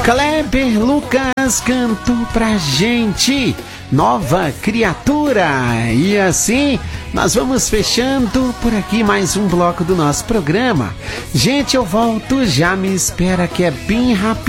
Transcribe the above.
Kleber Lucas cantou pra gente Nova Criatura. E assim nós vamos fechando por aqui mais um bloco do nosso programa. Gente, eu volto, já me espera que é bem rápido.